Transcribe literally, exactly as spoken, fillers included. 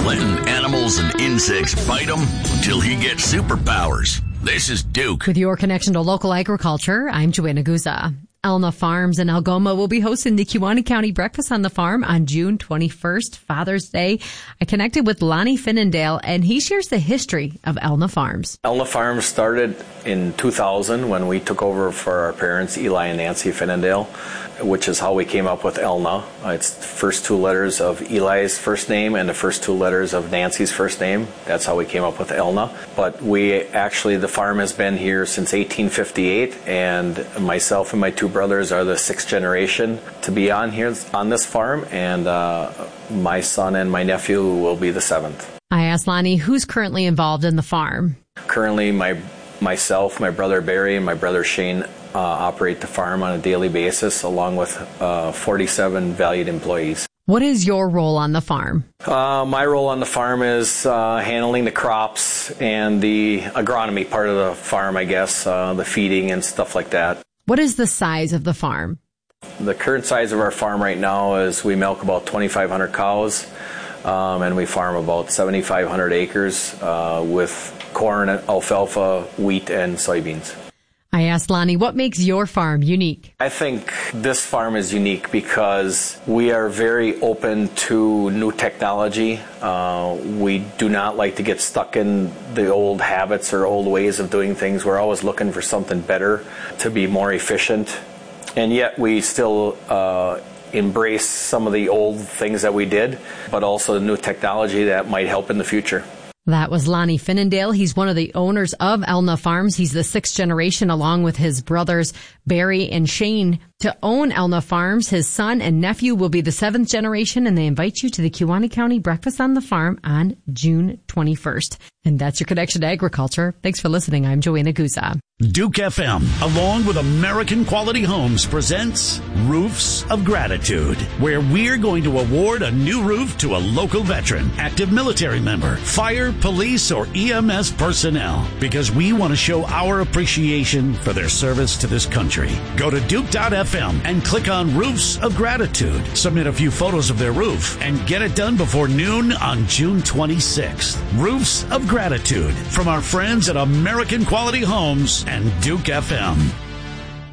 letting animals and insects bite him until he gets superpowers. This is Duke. With your connection to local agriculture, I'm Joanna Guza. Elna Farms in Algoma will be hosting the Kewaunee County Breakfast on the Farm on June twenty-first, Father's Day. I connected with Lonnie Finnendale, and he shares the history of Elna Farms. Elna Farms started in two thousand when we took over for our parents, Eli and Nancy Finnendale, which is how we came up with Elna. It's the first two letters of Eli's first name and the first two letters of Nancy's first name. That's how we came up with Elna. But we actually, the farm has been here since eighteen fifty-eight, and myself and my two brothers are the sixth generation to be on here on this farm, and uh, my son and my nephew will be the seventh. I asked Lonnie who's currently involved in the farm. Currently, my myself, my brother Barry, and my brother Shane uh, operate the farm on a daily basis, along with uh, forty-seven valued employees. What is your role on the farm? Uh, my role on the farm is uh, handling the crops and the agronomy part of the farm, I guess, uh, the feeding and stuff like that. What is the size of the farm? The current size of our farm right now is we milk about twenty-five hundred cows, um, and we farm about seventy-five hundred acres uh, with corn, alfalfa, wheat, and soybeans. I asked Lonnie, what makes your farm unique? I think this farm is unique because we are very open to new technology. Uh, we do not like to get stuck in the old habits or old ways of doing things. We're always looking for something better, to be more efficient. And yet we still uh, embrace some of the old things that we did, but also the new technology that might help in the future. That was Lonnie Finnendale. He's one of the owners of Elna Farms. He's the sixth generation, along with his brothers Barry and Shane, to own Elna Farms. His son and nephew will be the seventh generation, and they invite you to the Kewaunee County Breakfast on the Farm on June twenty-first. And that's your connection to agriculture. Thanks for listening. I'm Joanna Guza. Duke F M, along with American Quality Homes, presents Roofs of Gratitude, where we're going to award a new roof to a local veteran, active military member, fire, police, or E M S personnel, because we want to show our appreciation for their service to this country. Go to Duke dot F M and click on Roofs of Gratitude. Submit a few photos of their roof and get it done before noon on June twenty-sixth. Roofs of Gratitude from our friends at American Quality Homes and Duke F M.